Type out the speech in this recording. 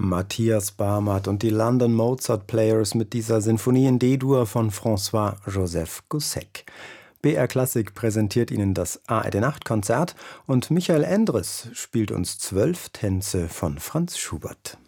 Matthias Barmert und die London Mozart Players mit dieser Sinfonie in D-Dur von François-Joseph Gousseck. BR Klassik präsentiert Ihnen das ARD-Nachtkonzert und Michael Endres spielt uns 12 Tänze von Franz Schubert.